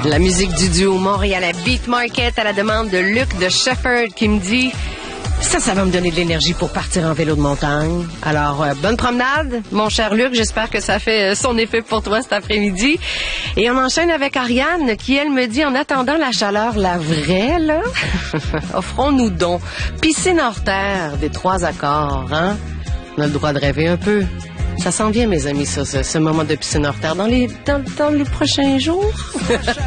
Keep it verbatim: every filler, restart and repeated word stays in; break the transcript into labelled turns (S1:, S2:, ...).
S1: La musique du duo Montréal à Beat Market à la demande de Luc de Shepherd qui me dit ça, ça va me donner de l'énergie pour partir en vélo de montagne. Alors, euh, bonne promenade, mon cher Luc. J'espère que ça fait euh, son effet pour toi cet après-midi. Et on enchaîne avec Ariane qui, elle, me dit en attendant la chaleur, la vraie, là, offrons-nous donc piscine hors terre des trois accords, hein? On a le droit de rêver un peu. Ça s'en vient, mes amis, ça, ce, ce moment de piscine hors terre dans les, dans, dans les prochains jours.